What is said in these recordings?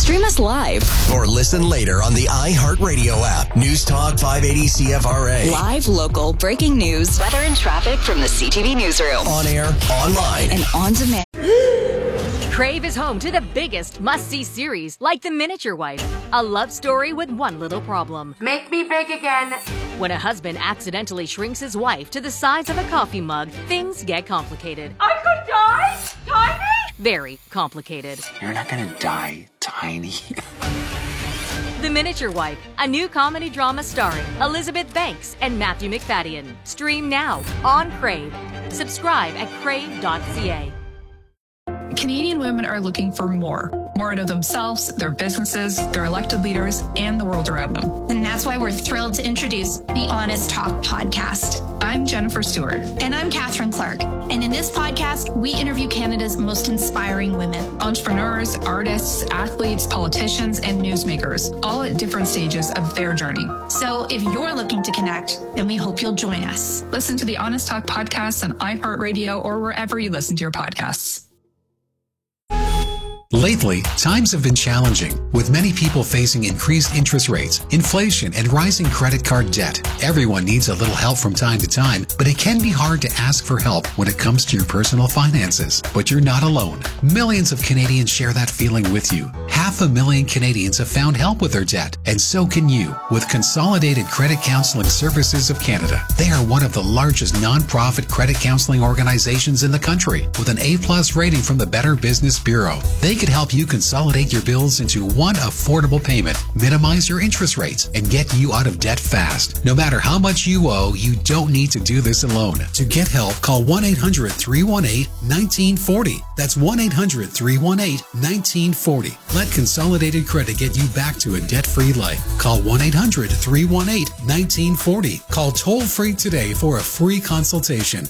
Stream us live. Or listen later on the iHeartRadio app. News Talk 580 CFRA. Live, local, breaking news, weather and traffic from the CTV Newsroom. On air, online, and on demand. Crave is home to the biggest must-see series, like The Miniature Wife, a love story with one little problem. Make me big again. When a husband accidentally shrinks his wife to the size of a coffee mug, things get complicated. I could die? Tiny? Very complicated. You're not gonna die tiny. The Miniature Wife, a new comedy drama starring Elizabeth Banks and Matthew McFadden. Stream now on Crave. Subscribe at crave.ca. Canadian women are looking for more out of themselves, their businesses, their elected leaders, and the world around them. And that's why we're thrilled to introduce the Honest Talk podcast. I'm Jennifer Stewart. And I'm Catherine Clark. And in this podcast, we interview Canada's most inspiring women. Entrepreneurs, artists, athletes, politicians, and newsmakers, all at different stages of their journey. So if you're looking to connect, then we hope you'll join us. Listen to the Honest Talk podcast on iHeartRadio or wherever you listen to your podcasts. Lately, times have been challenging, with many people facing increased interest rates, inflation, and rising credit card debt. Everyone needs a little help from time to time, but it can be hard to ask for help when it comes to your personal finances. But you're not alone. Millions of Canadians share that feeling with you. 500,000 Canadians have found help with their debt, and so can you, with Consolidated Credit Counseling Services of Canada. They are one of the largest non-profit credit counseling organizations in the country, with an A+ rating from the Better Business Bureau. They could help you consolidate your bills into one affordable payment, minimize your interest rates, and get you out of debt fast. No matter how much you owe, you don't need to do this alone. To get help, call 1-800-318-1940. That's 1-800-318-1940. Let Consolidated Credit get you back to a debt-free life. Call 1-800-318-1940. Call toll-free today for a free consultation.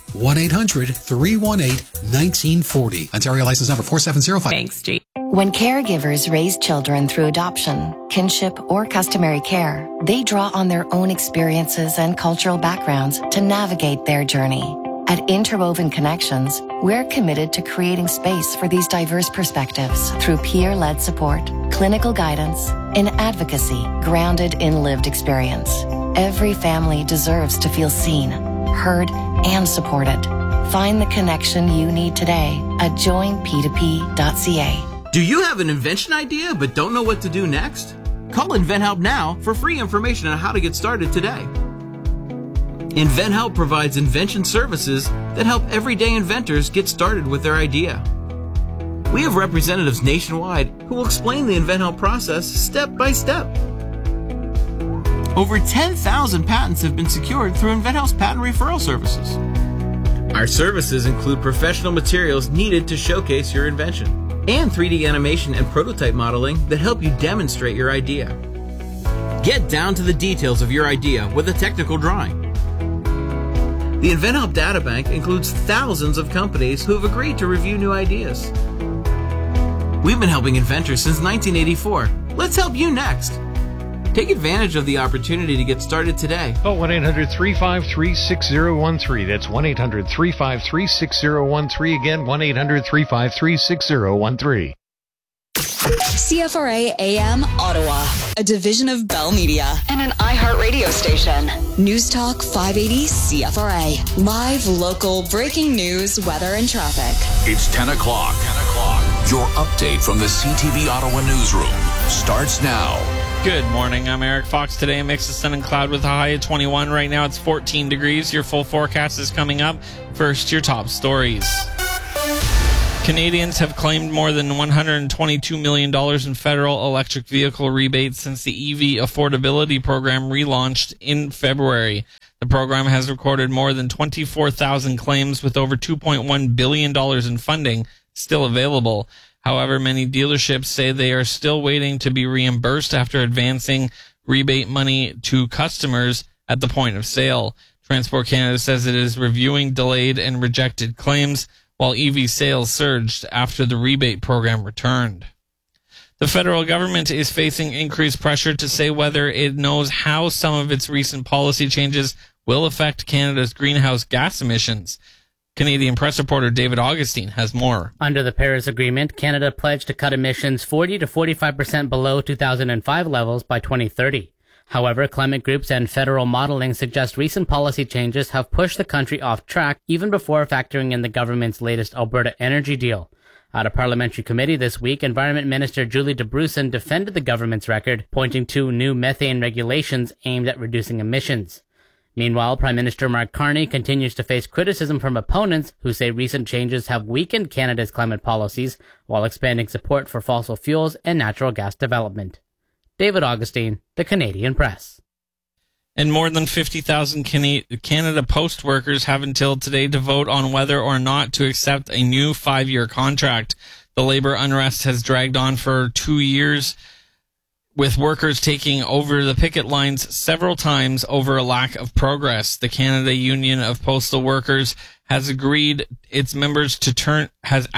1-800-318-1940. Ontario license number 4705. Thanks, G. When caregivers raise children through adoption, kinship, or customary care, they draw on their own experiences and cultural backgrounds to navigate their journey. At Interwoven Connections, we're committed to creating space for these diverse perspectives through peer-led support, clinical guidance, and advocacy grounded in lived experience. Every family deserves to feel seen, heard, and supported. Find the connection you need today at joinp2p.ca. Do you have an invention idea but don't know what to do next? Call InventHelp now for free information on how to get started today. InventHelp provides invention services that help everyday inventors get started with their idea. We have representatives nationwide who will explain the InventHelp process step by step. Over 10,000 patents have been secured through InventHelp's patent referral services. Our services include professional materials needed to showcase your invention, and 3D animation and prototype modeling that help you demonstrate your idea. Get down to the details of your idea with a technical drawing. The InventHelp Databank includes thousands of companies who have agreed to review new ideas. We've been helping inventors since 1984. Let's help you next. Take advantage of the opportunity to get started today. Call 1-800-353-6013. That's 1-800-353-6013. Again, 1-800-353-6013. CFRA AM Ottawa, a division of Bell Media and an iHeartRadio station. News Talk 580 CFRA. Live, local, breaking news, weather, and traffic. It's 10 o'clock. Your update from the CTV Ottawa newsroom starts now. Good morning. I'm Eric Fox. Today, a mix of sun and cloud with a high of 21. Right now, it's 14 degrees. Your full forecast is coming up. First, your top stories. Canadians have claimed more than $122 million in federal electric vehicle rebates since the EV Affordability Program relaunched in February. The program has recorded more than 24,000 claims with over $2.1 billion in funding still available. However, many dealerships say they are still waiting to be reimbursed after advancing rebate money to customers at the point of sale. Transport Canada says it is reviewing delayed and rejected claims, while EV sales surged after the rebate program returned. The federal government is facing increased pressure to say whether it knows how some of its recent policy changes will affect Canada's greenhouse gas emissions. Canadian Press reporter David Augustine has more. Under the Paris Agreement, Canada pledged to cut emissions 40 to 45% below 2005 levels by 2030. However, climate groups and federal modeling suggest recent policy changes have pushed the country off track even before factoring in the government's latest Alberta energy deal. At a parliamentary committee this week, Environment Minister Julie DeBrusen defended the government's record, pointing to new methane regulations aimed at reducing emissions. Meanwhile, Prime Minister Mark Carney continues to face criticism from opponents who say recent changes have weakened Canada's climate policies while expanding support for fossil fuels and natural gas development. David Augustine, The Canadian Press. And more than 50,000 Canada Post workers have until today to vote on whether or not to accept a new 5-year contract. The labor unrest has dragged on for 2 years, with workers taking over the picket lines several times over a lack of progress. The Canada Union of Postal Workers has asked its members to turn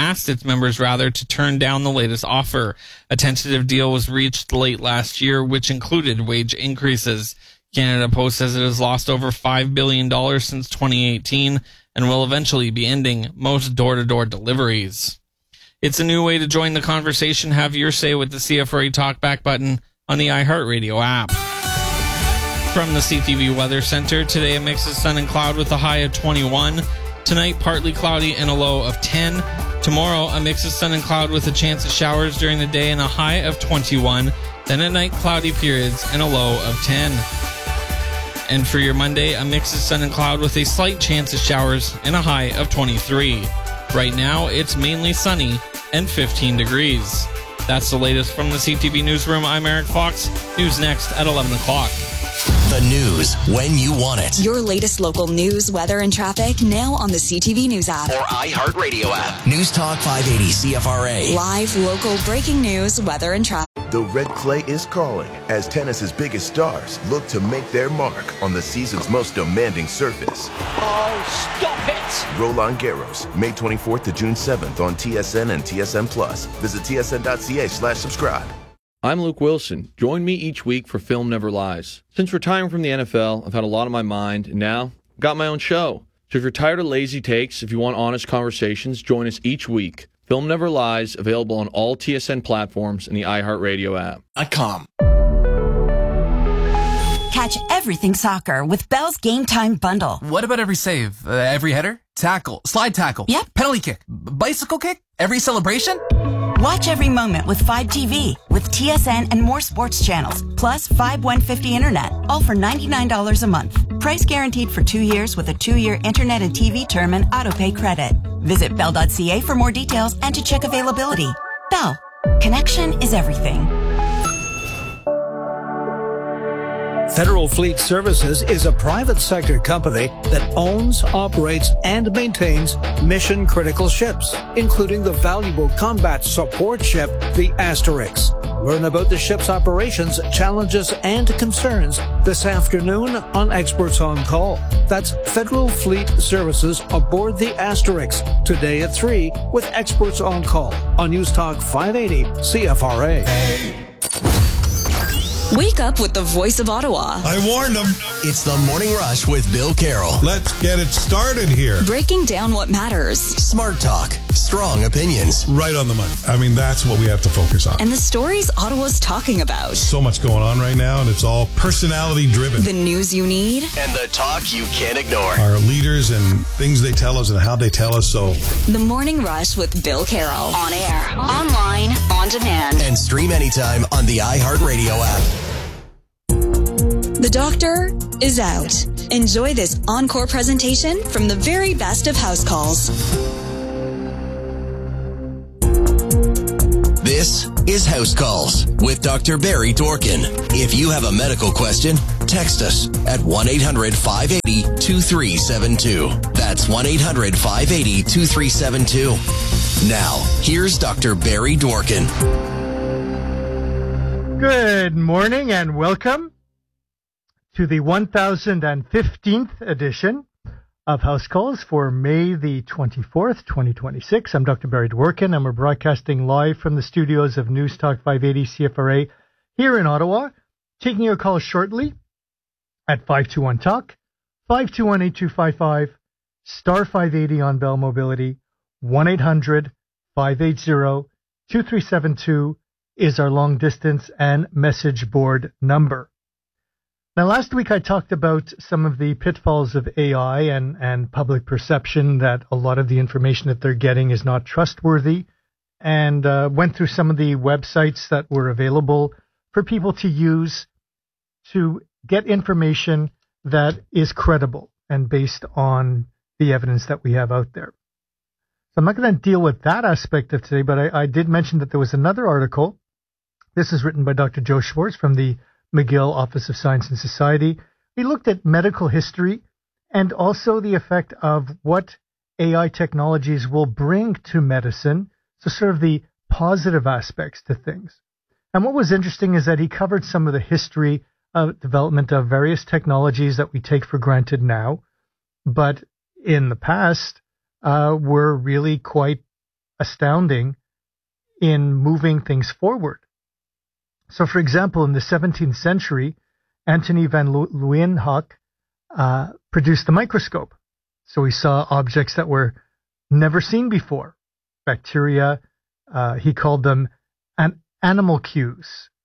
down the latest offer. A tentative deal was reached late last year, which included wage increases. Canada Post says it has lost over $5 billion since 2018 and will eventually be ending most door-to-door deliveries. It's a new way to join the conversation. Have your say with the CFRA Talkback button on the iHeartRadio app. From the CTV Weather Center, today a mix of sun and cloud with a high of 21. Tonight, partly cloudy and a low of 10. Tomorrow, a mix of sun and cloud with a chance of showers during the day and a high of 21. Then at night, cloudy periods and a low of 10. And for your Monday, a mix of sun and cloud with a slight chance of showers and a high of 23. Right now, it's mainly sunny and 15 degrees. That's the latest from the CTV Newsroom. I'm Eric Fox. News next at 11 o'clock. The news when you want it. Your latest local news, weather, and traffic now on the CTV News app. Or iHeartRadio app. News Talk 580 CFRA. Live, local, breaking news, weather, and traffic. The red clay is calling as tennis's biggest stars look to make their mark on the season's most demanding surface. Oh, stop it! Roland Garros, May 24th to June 7th on TSN and TSN+. Visit tsn.ca/subscribe. I'm Luke Wilson. Join me each week for Film Never Lies. Since retiring from the NFL, I've had a lot on my mind, and now I've got my own show. So if you're tired of lazy takes, if you want honest conversations, join us each week. Film Never Lies, available on all TSN platforms and the iHeartRadio app. Catch everything soccer with Bell's Game Time Bundle. What about every save? Every header? Tackle? Slide tackle? Yep. Penalty kick? Bicycle kick? Every celebration? Watch every moment with 5 TV, with TSN and more sports channels, plus 5 150 internet, all for $99 a month. Price guaranteed for 2 years with a 2-year internet and TV term and autopay credit. Visit Bell.ca for more details and to check availability. Bell. Connection is everything. Federal Fleet Services is a private sector company that owns, operates, and maintains mission-critical ships, including the valuable combat support ship, the Asterix. Learn about the ship's operations, challenges, and concerns this afternoon on Experts on Call. That's Federal Fleet Services aboard the Asterix, today at 3 with Experts on Call on News Talk 580 CFRA. Wake up with the voice of Ottawa. I warned them. It's the Morning Rush with Bill Carroll. Let's get it started here. Breaking down what matters. Smart talk. Strong opinions. Right on the money. I mean, that's what we have to focus on. And the stories Ottawa's talking about. So much going on right now, and it's all personality driven. The news you need. And the talk you can't ignore. Our leaders and things they tell us and how they tell us so. The Morning Rush with Bill Carroll. On air, online, on demand. And stream anytime on the iHeartRadio app. The doctor is out. Enjoy this encore presentation from the very best of house calls. This is House Calls with Dr. Barry Dorkin. If you have a medical question, text us at 1-800-580-2372. That's 1-800-580-2372. Now, here's Dr. Barry Dorkin. Good morning and welcome to the 1015th edition of House Calls for May the 24th, 2026. I'm Dr. Barry Dworkin, and we're broadcasting live from the studios of News Talk 580 CFRA here in Ottawa. Taking your calls shortly at 521-TALK, 521-8255, star 580 on Bell Mobility, 1-800-580-2372 is our long distance and message board number. Now, last week I talked about some of the pitfalls of AI and public perception, that a lot of the information that they're getting is not trustworthy, and went through some of the websites that were available for people to use to get information that is credible and based on the evidence that we have out there. So I'm not going to deal with that aspect of today, but I did mention that there was another article. This is written by Dr. Joe Schwartz from the McGill Office of Science and Society. He looked at medical history and also the effect of what AI technologies will bring to medicine, so sort of the positive aspects to things. And what was interesting is that he covered some of the history of development of various technologies that we take for granted now, but in the past were really quite astounding in moving things forward. So, for example, in the 17th century, Antony van Leeuwenhoek produced the microscope. So he saw objects that were never seen before. Bacteria, he called them animalcules.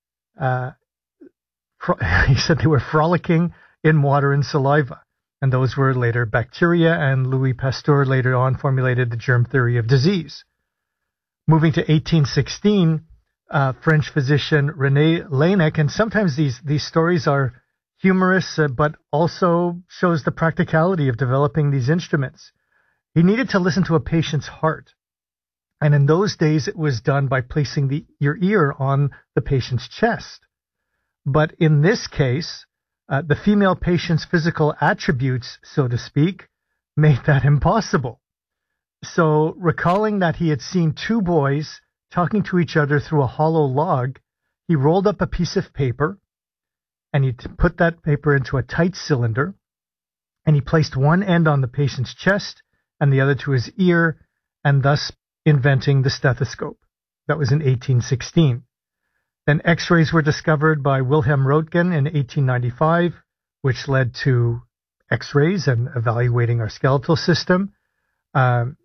He said they were frolicking in water and saliva. And those were later bacteria, and Louis Pasteur later on formulated the germ theory of disease. Moving to 1816, French physician René Laennec, and sometimes these stories are humorous, but also shows the practicality of developing these instruments. He needed to listen to a patient's heart. And in those days, it was done by placing your ear on the patient's chest. But in this case, the female patient's physical attributes, so to speak, made that impossible. So, recalling that he had seen two boys talking to each other through a hollow log, he rolled up a piece of paper, and he put that paper into a tight cylinder, and he placed one end on the patient's chest and the other to his ear, and thus inventing the stethoscope. That was in 1816. Then X-rays were discovered by Wilhelm Röntgen in 1895, which led to X-rays and evaluating our skeletal system. In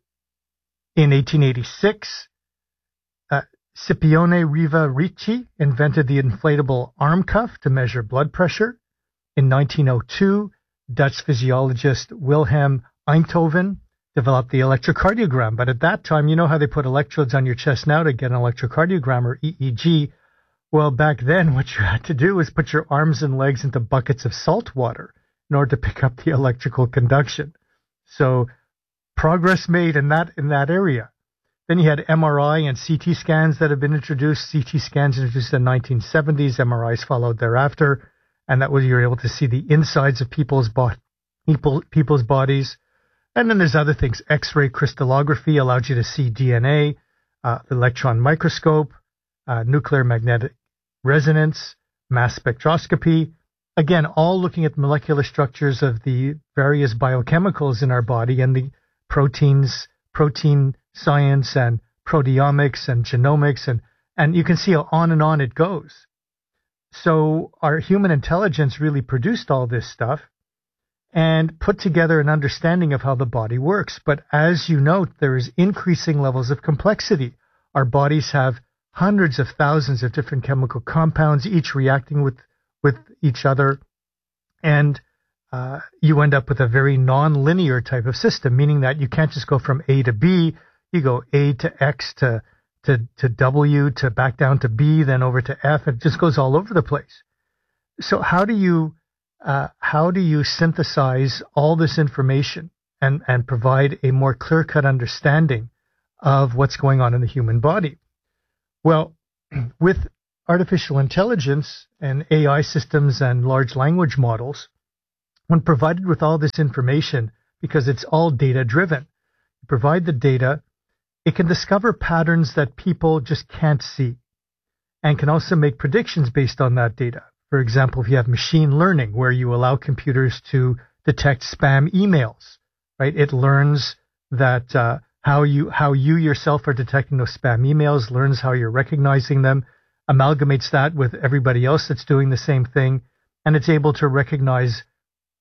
1886, Scipione Riva Ricci invented the inflatable arm cuff to measure blood pressure. In 1902, Dutch physiologist Wilhelm Einthoven developed the electrocardiogram. But at that time, you know how they put electrodes on your chest now to get an electrocardiogram or EEG. Well, back then, what you had to do was put your arms and legs into buckets of salt water in order to pick up the electrical conduction. So progress made in that area. Then you had MRI and CT scans that have been introduced. CT scans introduced in the 1970s. MRIs followed thereafter. And that was you're able to see the insides of people's bodies. And then there's other things. X-ray crystallography allows you to see DNA, electron microscope, nuclear magnetic resonance, mass spectroscopy. Again, all looking at molecular structures of the various biochemicals in our body and the proteins, protein science and proteomics and genomics. And you can see how on and on it goes. So our human intelligence really produced all this stuff and put together an understanding of how the body works. But as you note, there is increasing levels of complexity. Our bodies have hundreds of thousands of different chemical compounds, each reacting with each other. And you end up with a very non-linear type of system, meaning that you can't just go from A to B. You go A to X to W to back down to B, then over to F. It just goes all over the place. So how do you synthesize all this information and provide a more clear-cut understanding of what's going on in the human body? Well, with artificial intelligence and AI systems and large language models, when provided with all this information, because it's all data-driven, you provide the data, it can discover patterns that people just can't see and can also make predictions based on that data. For example, if you have machine learning, where you allow computers to detect spam emails, right? It learns that how you yourself are detecting those spam emails, learns how you're recognizing them, amalgamates that with everybody else that's doing the same thing, and it's able to recognize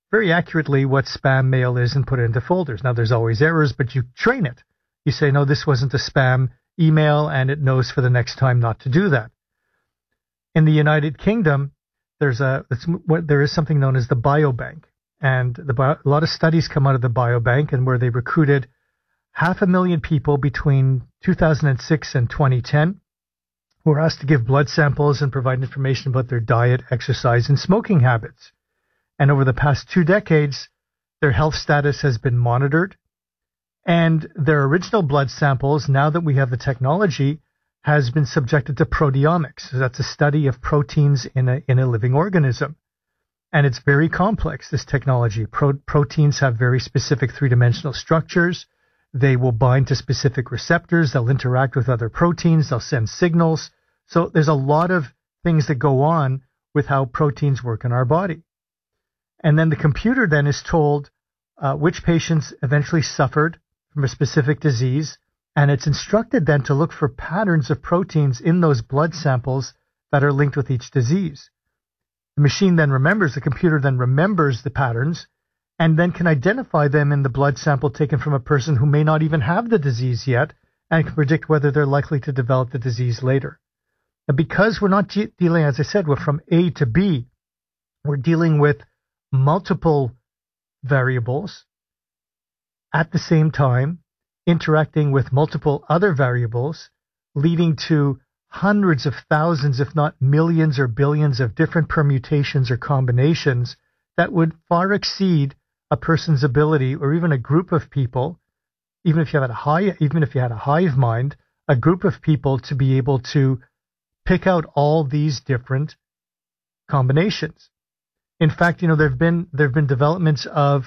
very accurately what spam mail is and put it into folders. Now, there's always errors, but you train it. You say, no, this wasn't a spam email, and it knows for the next time not to do that. In the United Kingdom, there is something known as the biobank. And a lot of studies come out of the biobank, and where they recruited 500,000 people between 2006 and 2010 who were asked to give blood samples and provide information about their diet, exercise, and smoking habits. And over the past 2 decades, their health status has been monitored. And their original blood samples, now that we have the technology, has been subjected to proteomics. So that's a study of proteins in a living organism. And it's very complex, this technology. Proteins have very specific three-dimensional structures. They will bind to specific receptors. They'll interact with other proteins. They'll send signals. So there's a lot of things that go on with how proteins work in our body. And then the computer then is told which patients eventually suffered from a specific disease, and it's instructed then to look for patterns of proteins in those blood samples that are linked with each disease. The machine then the computer then remembers the patterns and then can identify them in the blood sample taken from a person who may not even have the disease yet and can predict whether they're likely to develop the disease later. And because we're not dealing, as I said, we're from A to B, we're dealing with multiple variables at the same time, interacting with multiple other variables, leading to hundreds of thousands, if not millions or billions of different permutations or combinations that would far exceed a person's ability, or even a group of people, even if you had a hive mind, a group of people to be able to pick out all these different combinations. In fact, there have been developments of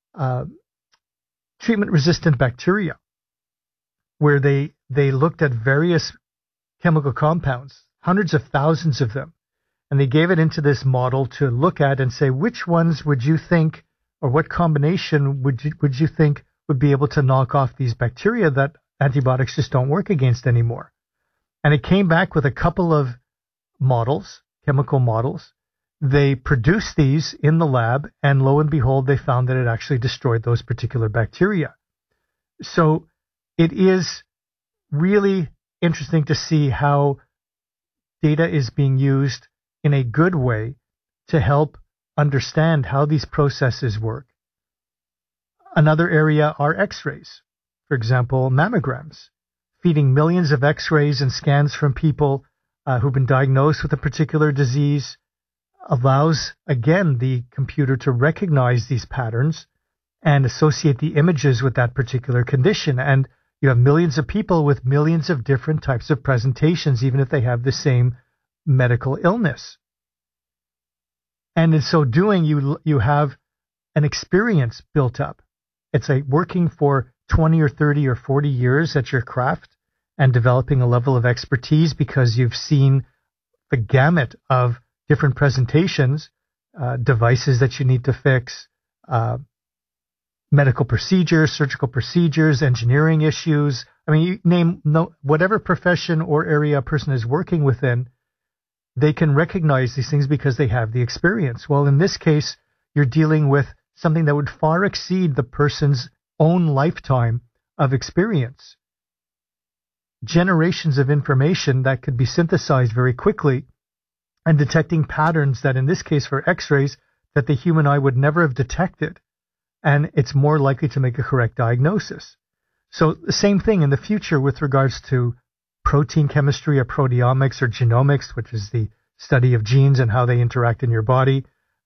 treatment-resistant bacteria, where they looked at various chemical compounds, hundreds of thousands of them, and they gave it into this model to look at and say, which ones would you think, or what combination would you think would be able to knock off these bacteria that antibiotics just don't work against anymore? And it came back with a couple of models, chemical models. They produced these in the lab, and lo and behold, they found that it actually destroyed those particular bacteria. So it is really interesting to see how data is being used in a good way to help understand how these processes work. Another area are X-rays. For example, mammograms, feeding millions of X-rays and scans from people who've been diagnosed with a particular disease allows, again, the computer to recognize these patterns and associate the images with that particular condition. And you have millions of people with millions of different types of presentations, even if they have the same medical illness. And in so doing, you have an experience built up. It's like working for 20 or 30 or 40 years at your craft and developing a level of expertise because you've seen the gamut of different presentations, devices that you need to fix, medical procedures, surgical procedures, engineering issues. I mean, you name whatever profession or area a person is working within, they can recognize these things because they have the experience. Well, in this case, you're dealing with something that would far exceed the person's own lifetime of experience. Generations of information that could be synthesized very quickly and detecting patterns that, in this case for X-rays, that the human eye would never have detected. And it's more likely to make a correct diagnosis. So the same thing in the future with regards to protein chemistry or proteomics or genomics, which is the study of genes and how they interact in your body.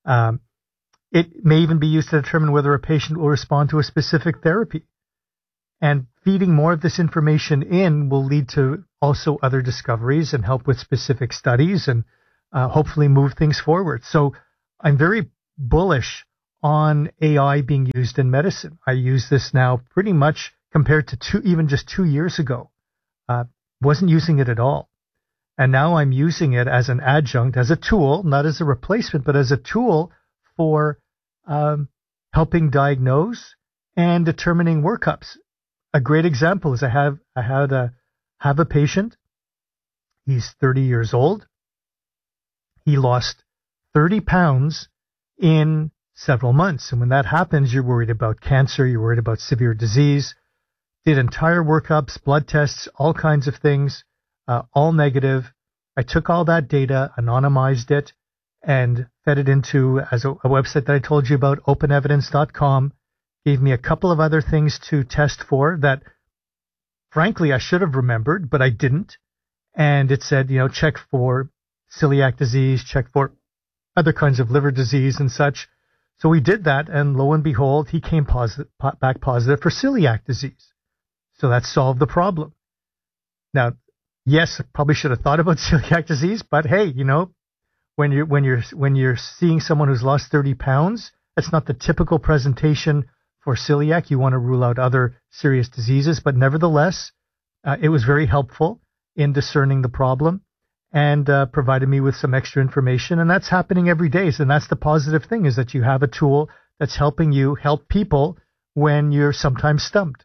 It may even be used to determine whether a patient will respond to a specific therapy. And feeding more of this information in will lead to also other discoveries and help with specific studies and hopefully move things forward. So I'm very bullish on AI being used in medicine. I use this now pretty much compared to even just 2 years ago. Wasn't using it at all. And now I'm using it as an adjunct, as a tool, not as a replacement, but as a tool for helping diagnose and determining workups. A great example is I have a patient. He's 30 years old. He lost 30 pounds in several months. And when that happens, you're worried about cancer, you're worried about severe disease. Did entire workups, blood tests, all kinds of things, all negative. I took all that data, anonymized it, and fed it into as a website that I told you about, openevidence.com. Gave me a couple of other things to test for that, frankly, I should have remembered, but I didn't. And it said, check for celiac disease, check for other kinds of liver disease and such. So we did that, and lo and behold, he came back positive for celiac disease. So that solved the problem. Now, yes, I probably should have thought about celiac disease, but hey, when you're seeing someone who's lost 30 pounds, that's not the typical presentation for celiac. You want to rule out other serious diseases, but nevertheless, it was very helpful in discerning the problem and provided me with some extra information. And that's happening every day. So that's the positive thing, is that you have a tool that's helping you help people when you're sometimes stumped.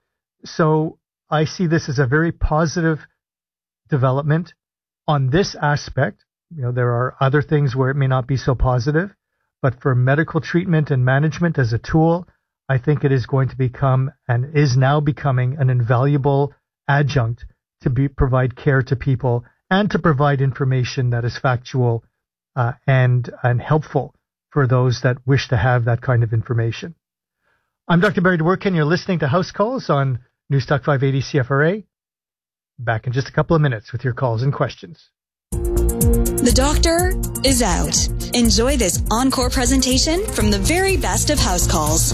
So I see this as a very positive development on this aspect. There are other things where it may not be so positive, but for medical treatment and management as a tool, I think it is going to become and is now becoming an invaluable adjunct to provide care to people and to provide information that is factual and helpful for those that wish to have that kind of information. I'm Dr. Barry Dworkin. You're listening to House Calls on News Talk 580 CFRA. Back in just a couple of minutes with your calls and questions. The doctor is out. Enjoy this encore presentation from the very best of House Calls.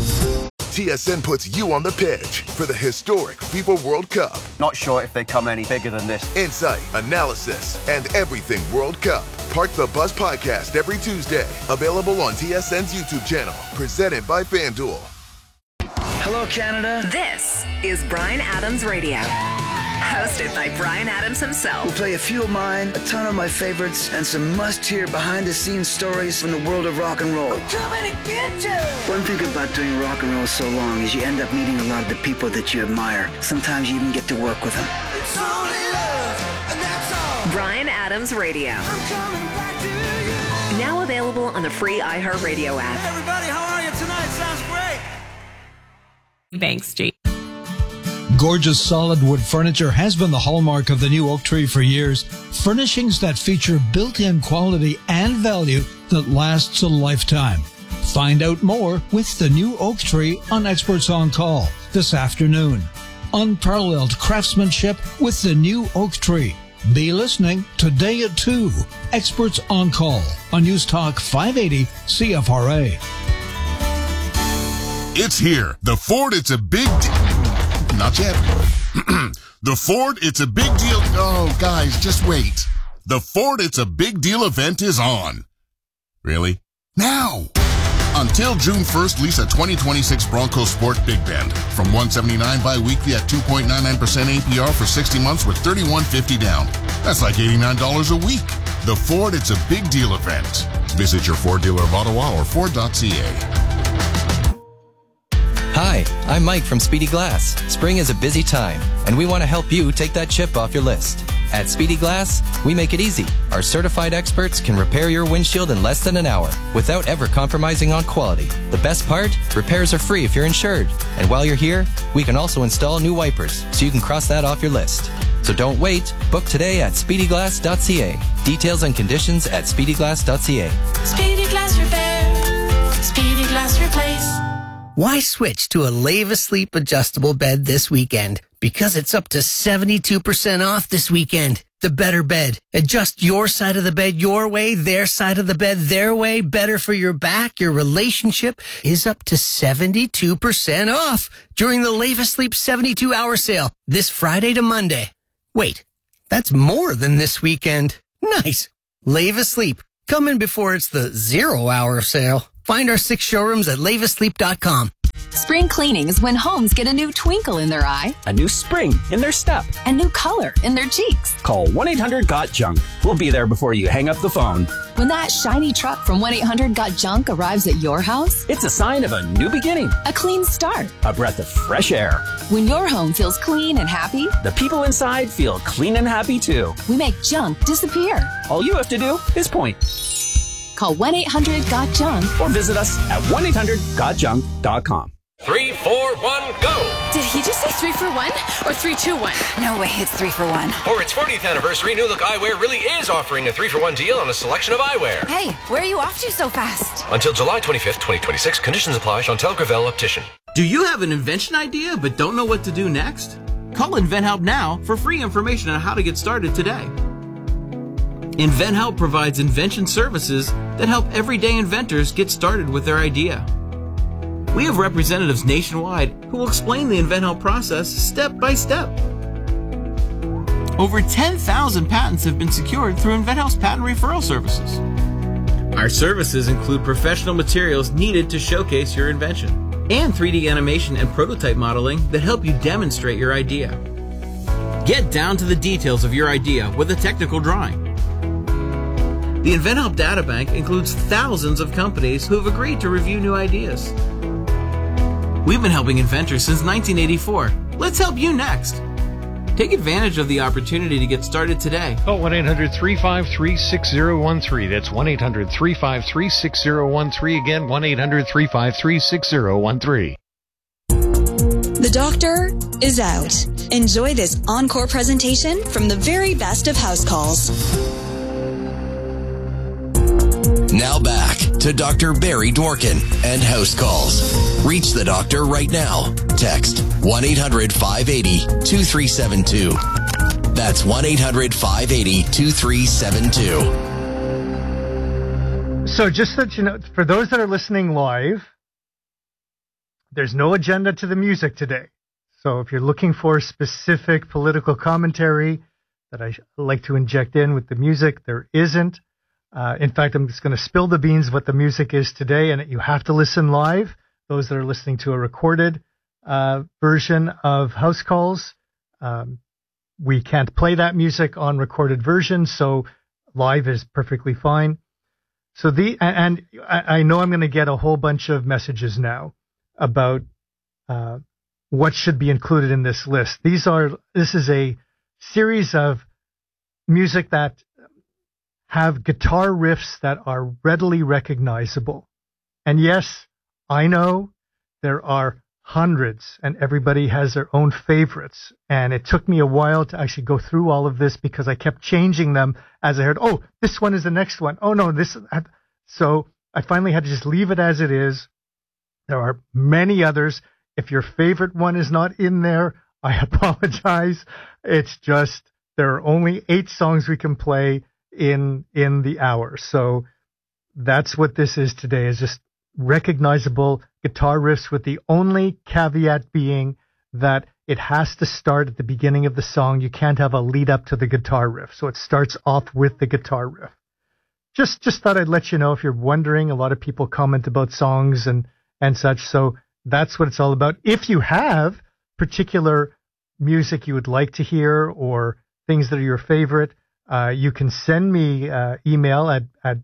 TSN puts you on the pitch for the historic FIFA World Cup. Not sure if they come any bigger than this. Insight, analysis, and everything World Cup. Park the Bus podcast every Tuesday. Available on TSN's YouTube channel. Presented by FanDuel. Hello, Canada. This is Bryan Adams Radio. Hosted by Bryan Adams himself. We'll play a few of mine, a ton of my favorites, and some must-hear behind-the-scenes stories from the world of rock and roll. I'm coming to get you! One thing about doing rock and roll so long is you end up meeting a lot of the people that you admire. Sometimes you even get to work with them. It's only love, and that's all. Bryan Adams Radio. I'm coming back to you. Now available on the free iHeartRadio app. Hey everybody, how are you tonight? Sounds great. Thanks, Jake. Gorgeous solid wood furniture has been the hallmark of the new Oak Tree for years. Furnishings that feature built-in quality and value that lasts a lifetime. Find out more with the new Oak Tree on Experts on Call this afternoon. Unparalleled craftsmanship with the new Oak Tree. Be listening today at 2. Experts on Call on News Talk 580 CFRA. It's here. The Ford It's a Big Not yet. The Ford It's a Big Deal. Oh, guys, just wait. The Ford It's a Big Deal event is on. Really? Now. Until June 1st, lease a 2026 Bronco Sport Big Bend from $179 bi-weekly at 2.99% APR for 60 months with $3,150 down. That's like $89 a week. The Ford It's a Big Deal event. Visit your Ford dealer of Ottawa or Ford.ca. Hi, I'm Mike from Speedy Glass. Spring is a busy time, and we want to help you take that chip off your list. At Speedy Glass, we make it easy. Our certified experts can repair your windshield in less than an hour without ever compromising on quality. The best part? Repairs are free if you're insured. And while you're here, we can also install new wipers, so you can cross that off your list. So don't wait. Book today at speedyglass.ca. Details and conditions at speedyglass.ca. Speedy Glass Repair. Speedy Glass Replace. Why switch to a Lave Asleep adjustable bed this weekend? Because it's up to 72% off this weekend. The better bed. Adjust your side of the bed your way, their side of the bed their way. Better for your back, your relationship is up to 72% off during the Lave Asleep 72-hour sale this Friday to Monday. Wait, that's more than this weekend. Nice. Lave Asleep. Come in before it's the 0-hour sale. Find our 6 showrooms at lavasleep.com. Spring cleaning is when homes get a new twinkle in their eye, a new spring in their step, a new color in their cheeks. Call 1-800-GOT-JUNK. We'll be there before you hang up the phone. When that shiny truck from 1-800-GOT-JUNK arrives at your house, it's a sign of a new beginning, a clean start, a breath of fresh air. When your home feels clean and happy, the people inside feel clean and happy too. We make junk disappear. All you have to do is point. Call 1-800-GOT-JUNK or visit us at 1-800-GOTJUNK.com. 3, 4, 1, go! Did he just say 3 for 1 or 3, 2, 1? No way, it's 3 for 1. For its 40th anniversary, New Look Eyewear really is offering a 3 for 1 deal on a selection of eyewear. Hey, where are you off to so fast? Until July 25th, 2026. Conditions apply. Chantel Gravel, Optician. Do you have an invention idea but don't know what to do next? Call InventHelp now for free information on how to get started today. InventHelp provides invention services that help everyday inventors get started with their idea. We have representatives nationwide who will explain the InventHelp process step by step. Over 10,000 patents have been secured through InventHelp's patent referral services. Our services include professional materials needed to showcase your invention and 3D animation and prototype modeling that help you demonstrate your idea. Get down to the details of your idea with a technical drawing. The InventHelp Databank includes thousands of companies who have agreed to review new ideas. We've been helping inventors since 1984. Let's help you next. Take advantage of the opportunity to get started today. Call 1-800-353-6013. That's 1-800-353-6013. Again, 1-800-353-6013. The doctor is out. Enjoy this encore presentation from the very best of house calls. Now back to Dr. Barry Dworkin and House Calls. Reach the doctor right now. Text 1-800-580-2372. That's 1-800-580-2372. So just so you know, for those that are listening live, there's no agenda to the music today. So if you're looking for specific political commentary that I like to inject in with the music, there isn't. In fact, I'm just going to spill the beans what the music is today, and you have to listen live. Those that are listening to a recorded version of House Calls, we can't play that music on recorded versions, so live is perfectly fine. So I know I'm going to get a whole bunch of messages now about what should be included in this list. This is a series of music that have guitar riffs that are readily recognizable. And yes, I know there are hundreds and everybody has their own favorites. And it took me a while to actually go through all of this because I kept changing them as I heard, oh, this one is the next one. Oh, no, this. So I finally had to just leave it as it is. There are many others. If your favorite one is not in there, I apologize. It's just there are only 8 songs we can play in the hour. So that's what this is today, is just recognizable guitar riffs, with the only caveat being that it has to start at the beginning of the song. You can't have a lead up to the guitar riff. So it starts off with the guitar riff. Just thought I'd let you know if you're wondering. A lot of people comment about songs and such. So that's what it's all about. If you have particular music you would like to hear or things that are your favorite, you can send me email at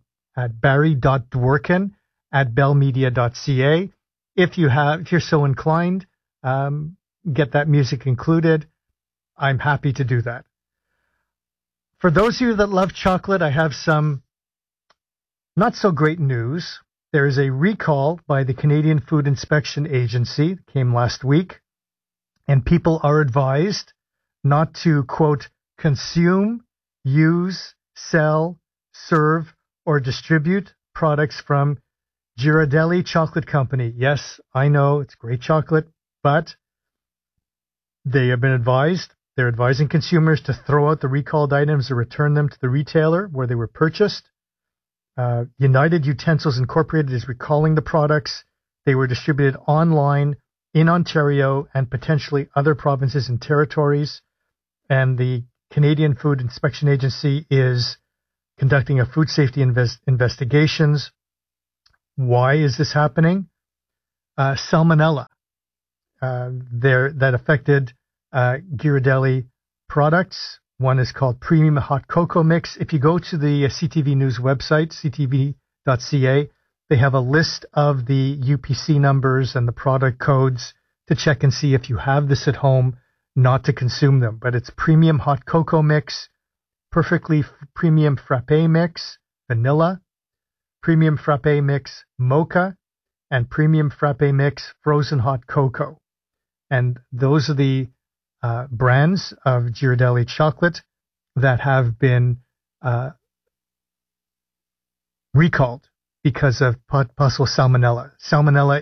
barry.dworkin@bellmedia.ca. If you're so inclined, get that music included. I'm happy to do that. For those of you that love chocolate, I have some not so great news. There is a recall by the Canadian Food Inspection Agency that came last week, and people are advised not to, quote, consume, use, sell, serve, or distribute products from Ghirardelli Chocolate Company. Yes, I know it's great chocolate, but they have been advised. They're advising consumers to throw out the recalled items or return them to the retailer where they were purchased. United Utensils Incorporated is recalling the products. They were distributed online in Ontario and potentially other provinces and territories. And the Canadian Food Inspection Agency is conducting a food safety investigations. Why is this happening? Salmonella that affected Ghirardelli products. One is called Premium Hot Cocoa Mix. If you go to the CTV News website, ctv.ca, they have a list of the UPC numbers and the product codes to check and see if you have this at home, not to consume them. But it's Premium Hot Cocoa Mix, Perfectly Premium Frappe Mix, Vanilla, Premium Frappe Mix Mocha, and Premium Frappe Mix Frozen Hot Cocoa. And those are the brands of Ghirardelli chocolate that have been recalled because of possible salmonella. Salmonella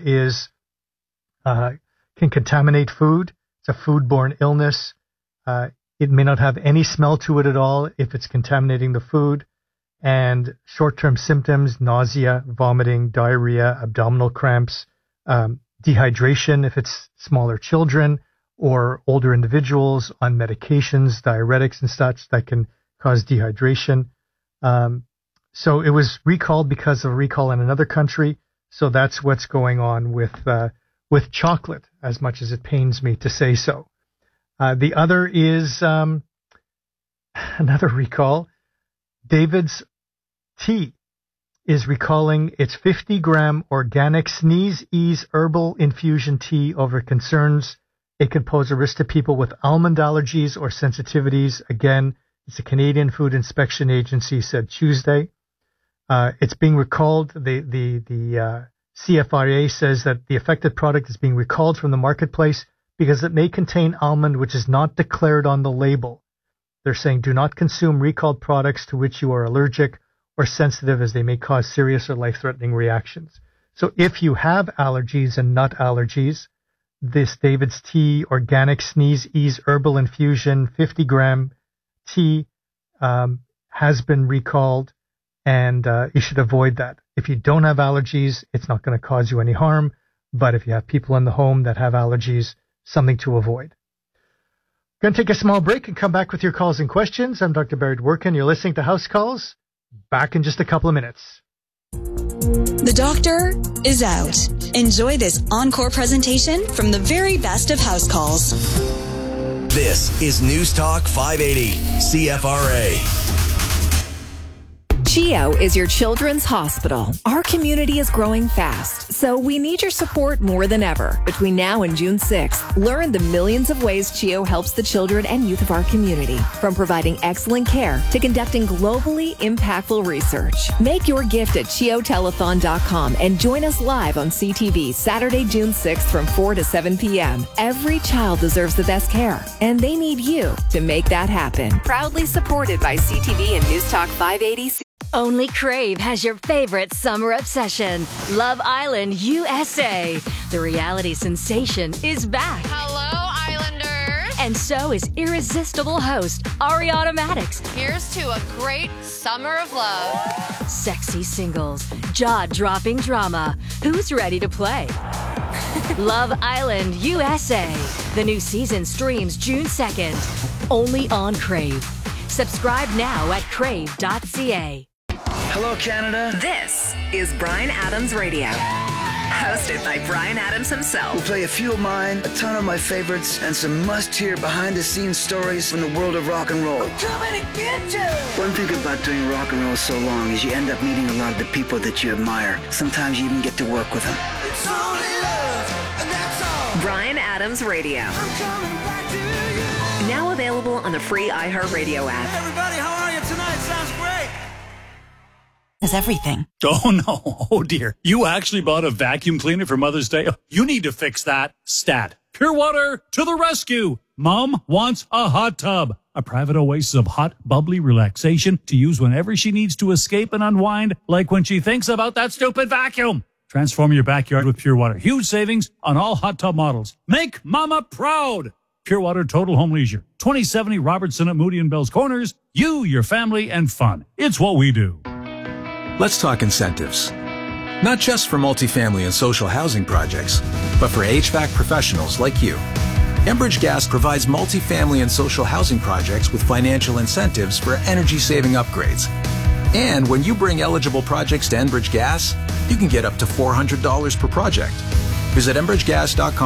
can contaminate food. It's a foodborne illness. It may not have any smell to it at all if it's contaminating the food. And short-term symptoms, nausea, vomiting, diarrhea, abdominal cramps, dehydration if it's smaller children or older individuals on medications, diuretics and such that can cause dehydration. So it was recalled because of a recall in another country. So that's what's going on with chocolate, as much as it pains me to say so. The other is another recall. David's Tea is recalling its 50-gram organic Sneeze Ease herbal infusion tea over concerns it could pose a risk to people with almond allergies or sensitivities. Again, it's the Canadian Food Inspection Agency said Tuesday. It's being recalled. The CFRA says that the affected product is being recalled from the marketplace because it may contain almond, which is not declared on the label. They're saying do not consume recalled products to which you are allergic or sensitive, as they may cause serious or life-threatening reactions. So if you have allergies and nut allergies, this David's Tea Organic Sneeze Ease Herbal Infusion 50-gram tea has been recalled, and you should avoid that. If you don't have allergies, it's not going to cause you any harm, but if you have people in the home that have allergies, something to avoid. Going to take a small break and come back with your calls and questions. I'm Dr. Barry Dworkin. You're listening to House Calls. Back in just a couple of minutes. The doctor is out. Enjoy this encore presentation from the very best of House Calls. This is News Talk 580, CFRA. CHEO is your children's hospital. Our community is growing fast, so we need your support more than ever. Between now and June 6th, learn the millions of ways CHEO helps the children and youth of our community, from providing excellent care to conducting globally impactful research. Make your gift at CHEOtelethon.com and join us live on CTV Saturday, June 6th from 4 to 7 p.m. Every child deserves the best care, and they need you to make that happen. Proudly supported by CTV and News Talk 580. Only Crave has your favorite summer obsession, Love Island USA. The reality sensation is back. Hello, Islanders. And so is irresistible host Ariana Maddox. Here's to a great summer of love. Sexy singles, jaw-dropping drama. Who's ready to play? Love Island USA. The new season streams June 2nd, only on Crave. Subscribe now at crave.ca. Hello, Canada. This is Bryan Adams Radio. Hosted by Bryan Adams himself. We'll play a few of mine, a ton of my favorites, and some must-hear behind-the-scenes stories from the world of rock and roll. I'm coming to get you! One thing about doing rock and roll so long is you end up meeting a lot of the people that you admire. Sometimes you even get to work with them. It's only love, and that's all. Bryan Adams Radio. I'm coming back to you. Now available on the free iHeartRadio app. Hey, everybody, how are you tonight? Sounds great. Is everything. Oh, no. Oh, dear. You actually bought a vacuum cleaner for Mother's Day? You need to fix that. Stat. Pure Water to the rescue. Mom wants a hot tub. A private oasis of hot, bubbly relaxation to use whenever she needs to escape and unwind, like when she thinks about that stupid vacuum. Transform your backyard with Pure Water. Huge savings on all hot tub models. Make Mama proud. Pure Water Total Home Leisure. 2070 Robertson at Moody and Bell's Corners. You, your family, and fun. It's what we do. Let's talk incentives. Not just for multifamily and social housing projects, but for HVAC professionals like you. Enbridge Gas provides multifamily and social housing projects with financial incentives for energy-saving upgrades. And when you bring eligible projects to Enbridge Gas, you can get up to $400 per project. Visit enbridgegas.com